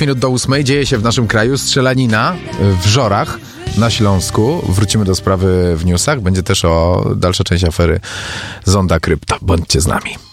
minut do 8 dzieje się w naszym kraju strzelanina w Żorach na Śląsku. Wrócimy do sprawy w newsach. Będzie też o dalsza część afery Zonda Krypto. Bądźcie z nami.